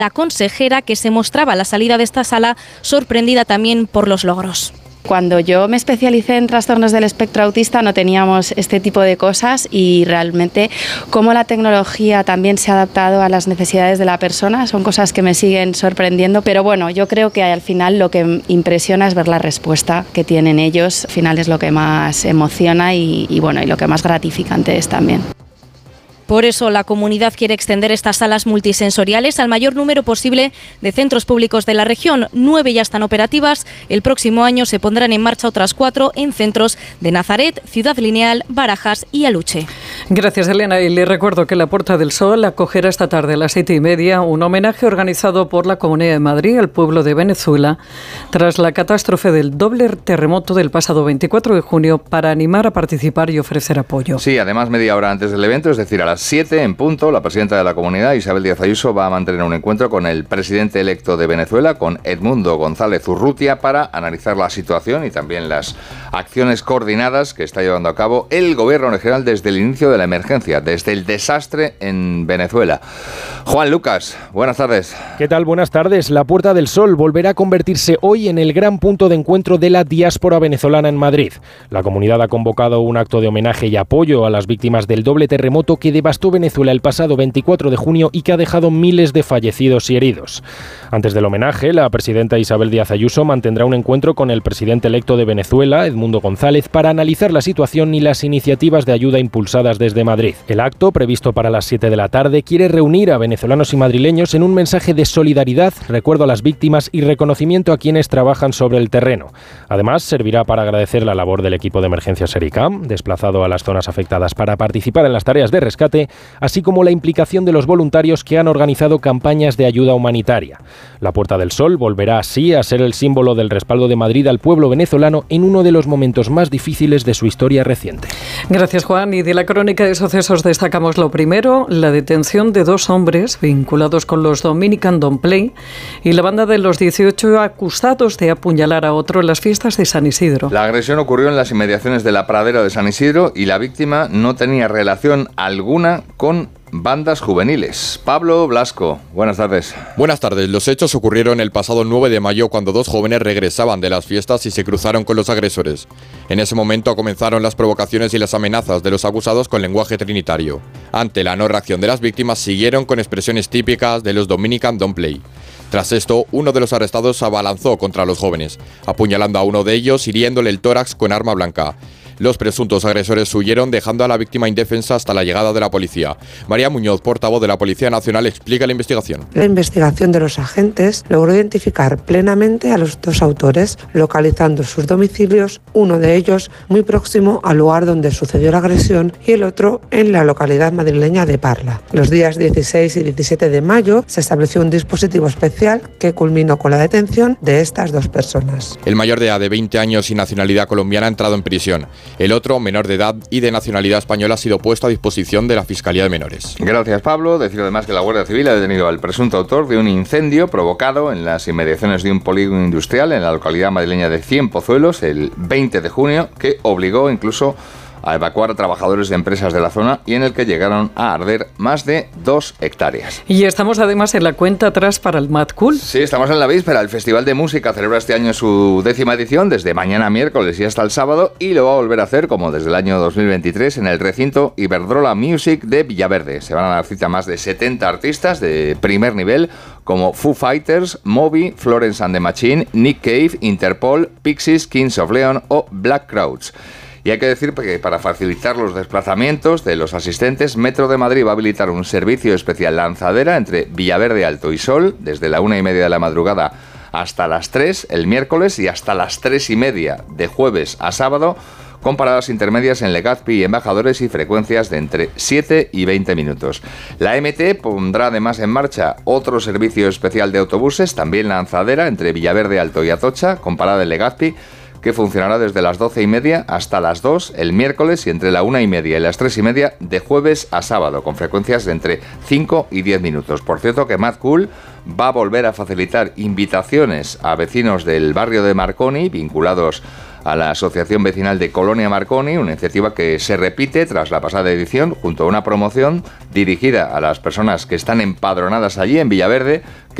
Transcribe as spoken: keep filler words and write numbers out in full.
la consejera, que se mostraba a la salida de esta sala sorprendida también por los logros. Cuando yo me especialicé en trastornos del espectro autista no teníamos este tipo de cosas, y realmente cómo la tecnología también se ha adaptado a las necesidades de la persona son cosas que me siguen sorprendiendo, pero bueno, yo creo que al final lo que impresiona es ver la respuesta que tienen ellos. Al final es lo que más emociona y, y bueno, y lo que más gratificante es también. Por eso la comunidad quiere extender estas salas multisensoriales al mayor número posible de centros públicos de la región. Nueve ya están operativas. El próximo año se pondrán en marcha otras cuatro en centros de Nazaret, Ciudad Lineal, Barajas y Aluche. Gracias, Elena. Y le recuerdo que la Puerta del Sol acogerá esta tarde a las siete y media un homenaje organizado por la Comunidad de Madrid al pueblo de Venezuela tras la catástrofe del doble terremoto del pasado veinticuatro de junio, para animar a participar y ofrecer apoyo. Sí, además media hora antes del evento, es decir, a las siete en punto, la presidenta de la comunidad, Isabel Díaz Ayuso, va a mantener un encuentro con el presidente electo de Venezuela, con Edmundo González Urrutia, para analizar la situación y también las acciones coordinadas que está llevando a cabo el gobierno regional desde el inicio de la emergencia, desde el desastre en Venezuela. Juan Lucas, buenas tardes. ¿Qué tal? Buenas tardes. La Puerta del Sol volverá a convertirse hoy en el gran punto de encuentro de la diáspora venezolana en Madrid. La comunidad ha convocado un acto de homenaje y apoyo a las víctimas del doble terremoto que devastó Venezuela el pasado veinticuatro de junio y que ha dejado miles de fallecidos y heridos. Antes del homenaje, la presidenta Isabel Díaz Ayuso mantendrá un encuentro con el presidente electo de Venezuela, Edmundo González, para analizar la situación y las iniciativas de ayuda impulsadas desde Madrid. El acto, previsto para las siete de la tarde, quiere reunir a venezolanos y madrileños en un mensaje de solidaridad, recuerdo a las víctimas y reconocimiento a quienes trabajan sobre el terreno. Además, servirá para agradecer la labor del equipo de emergencias ERICAM, desplazado a las zonas afectadas para participar en las tareas de rescate, así como la implicación de los voluntarios que han organizado campañas de ayuda humanitaria. La Puerta del Sol volverá así a ser el símbolo del respaldo de Madrid al pueblo venezolano en uno de los momentos más difíciles de su historia reciente. Gracias, Juan. Y de la crónica de sucesos destacamos lo primero: la detención de dos hombres vinculados con los Dominican Don't Play y la banda de los dieciocho acusados de apuñalar a otro en las fiestas de San Isidro. La agresión ocurrió en las inmediaciones de la pradera de San Isidro y la víctima no tenía relación alguna con bandas juveniles. Pablo Blasco, buenas tardes. Buenas tardes. Los hechos ocurrieron el pasado nueve de mayo, cuando dos jóvenes regresaban de las fiestas y se cruzaron con los agresores. En ese momento comenzaron las provocaciones y las amenazas de los acusados con lenguaje trinitario. Ante la no reacción de las víctimas, siguieron con expresiones típicas de los Dominican Don't Play. Tras esto, uno de los arrestados se abalanzó contra los jóvenes, apuñalando a uno de ellos, hiriéndole el tórax con arma blanca. Los presuntos agresores huyeron, dejando a la víctima indefensa hasta la llegada de la policía. María Muñoz, portavoz de la Policía Nacional, explica la investigación. La investigación de los agentes logró identificar plenamente a los dos autores, localizando sus domicilios, uno de ellos muy próximo al lugar donde sucedió la agresión y el otro en la localidad madrileña de Parla. Los días dieciséis y diecisiete de mayo se estableció un dispositivo especial que culminó con la detención de estas dos personas. El mayor de edad, de veinte años y nacionalidad colombiana, ha entrado en prisión. El otro, menor de edad y de nacionalidad española, ha sido puesto a disposición de la Fiscalía de Menores. Gracias, Pablo. Decir además que la Guardia Civil ha detenido al presunto autor de un incendio provocado en las inmediaciones de un polígono industrial en la localidad madrileña de Cienpozuelos el veinte de junio, que obligó incluso a evacuar a trabajadores de empresas de la zona y en el que llegaron a arder más de dos hectáreas. Y estamos además en la cuenta atrás para el Mad Cool. Sí, estamos en la víspera. El Festival de Música celebra este año su décima edición, desde mañana miércoles y hasta el sábado, y lo va a volver a hacer, como desde el año dos mil veintitrés, en el recinto Iberdrola Music de Villaverde. Se van a dar cita más de setenta artistas de primer nivel, como Foo Fighters, Moby, Florence and the Machine, Nick Cave, Interpol, Pixies, Kings of Leon o Black Crowes. Y hay que decir que para facilitar los desplazamientos de los asistentes, Metro de Madrid va a habilitar un servicio especial lanzadera entre Villaverde Alto y Sol, desde la una y media de la madrugada hasta las tres el miércoles y hasta las tres y media de jueves a sábado, con paradas intermedias en Legazpi y Embajadores y frecuencias de entre siete y veinte minutos. La M T pondrá además en marcha otro servicio especial de autobuses, también lanzadera entre Villaverde Alto y Atocha, con parada en Legazpi, que funcionará desde las doce y media hasta las dos el miércoles y entre la una y media y las tres y media de jueves a sábado, con frecuencias de entre cinco y diez minutos. Por cierto que Mad Cool va a volver a facilitar invitaciones a vecinos del barrio de Marconi, vinculados a la Asociación Vecinal de Colonia Marconi, una iniciativa que se repite tras la pasada edición, junto a una promoción dirigida a las personas que están empadronadas allí en Villaverde, que